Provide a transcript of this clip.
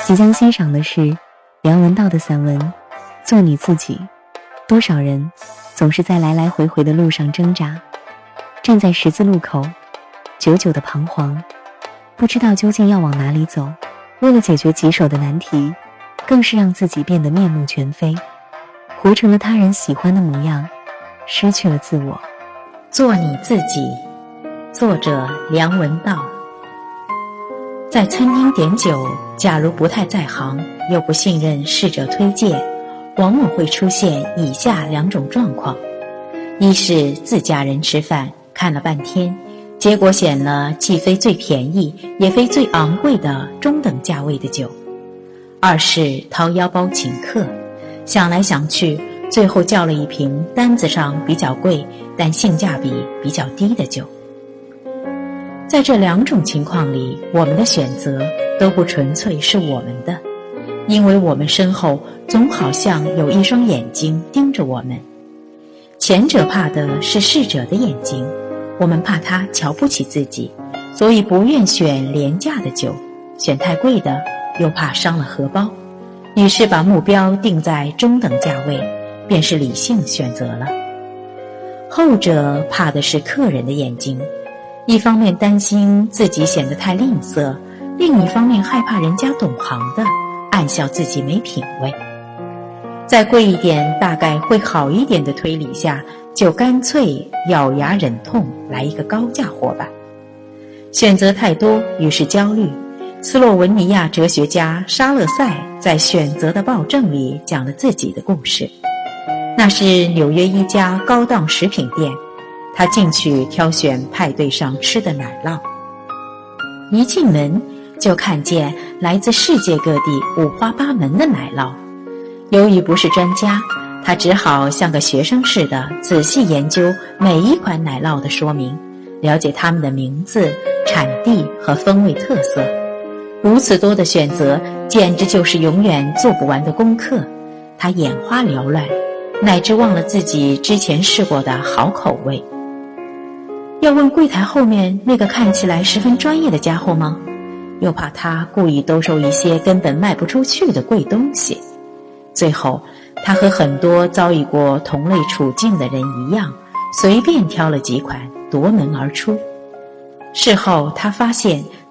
即将欣赏的是梁文道的散文《做你自己》。多少人总是在来来回回的路上挣扎，站在十字路口，久久的彷徨，不知道究竟要往哪里走。为了解决棘手的难题，更是让自己变得面目全非，活成了他人喜欢的模样，失去了自我。 做你自己，作者梁文道。在餐厅点酒，假如不太在行，又不信任侍者推荐，往往会出现以下两种状况：一是自家人吃饭，看了半天，结果选了既非最便宜也非最昂贵的中等价位的酒；二是掏腰包请客，想来想去，最后叫了一瓶单子上比较贵但性价比比较低的酒。在这两种情况里，我们的选择都不纯粹是我们的，因为我们身后总好像有一双眼睛盯着我们。前者怕的是侍者的眼睛，我们怕他瞧不起自己，所以不愿选廉价的酒，选太贵的又怕伤了荷包，于是把目标定在中等价位，便是理性选择了。后者怕的是客人的眼睛，一方面担心自己显得太吝啬，另一方面害怕人家懂行的暗笑自己没品位。再贵一点大概会好一点的推理下，就干脆咬牙忍痛来一个高价货吧。选择太多，于是焦虑。斯洛文尼亚哲学家沙勒塞在《选择的暴政》里讲了自己的故事。那是纽约一家高档食品店，他进去挑选派对上吃的奶酪，一进门就看见来自世界各地五花八门的奶酪。由于不是专家，他只好像个学生似的仔细研究每一款奶酪的说明，了解它们的名字、产地和风味特色。如此多的选择，简直就是永远做不完的功课。他眼花缭乱，乃至忘了自己之前试过的好口味。要问柜台后面那个看起来十分专业的家伙吗？又怕他故意兜售一些根本卖不出去的贵东西。最后他和很多遭遇过同类处境的人一样，随便挑了几款夺门而出。事后他发现